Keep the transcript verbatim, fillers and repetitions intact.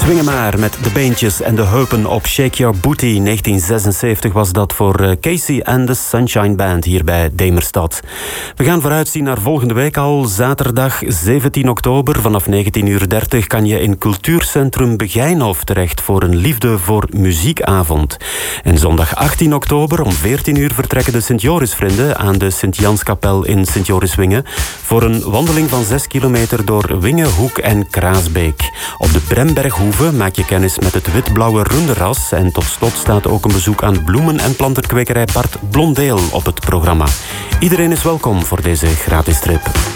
Swingen maar met de beentjes en de heupen op Shake Your Booty. negentien zesenzeventig was dat voor Casey and the Sunshine Band hier bij Demerstad. We gaan vooruitzien naar volgende week al. Zaterdag zeventien oktober vanaf negentien uur dertig kan je in Cultuurcentrum Begijnhof terecht voor een liefde voor muziekavond. En zondag achttien oktober om veertien uur vertrekken de Sint-Jorisvrienden aan de Sint-Janskapel in Sint-Joriswingen voor een wandeling van zes kilometer door Wingen, Hoek en Kraasbeek. Op de Bremberghoeve maak je kennis met het wit-blauwe runderras en tot slot staat ook een bezoek aan bloemen- en plantenkwekerij Bart Blondeel op het programma. Iedereen is welkom voor deze gratis trip.